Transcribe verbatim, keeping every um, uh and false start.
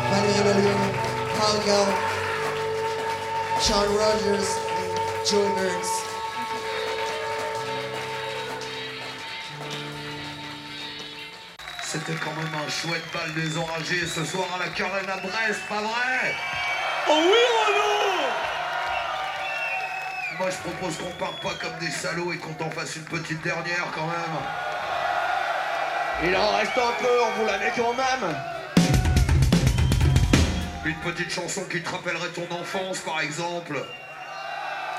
Valérie Lelume, Paul Gall, Sean Rogers et Joey Burns. C'était quand même un chouette bal des enragés ce soir à la Carène à Brest, pas vrai? Oh oui, Renaud! Moi je propose qu'on parte pas comme des salauds et qu'on t'en fasse une petite dernière quand même. Il en reste un peu, on vous la met quand même. Une petite chanson qui te rappellerait ton enfance par exemple.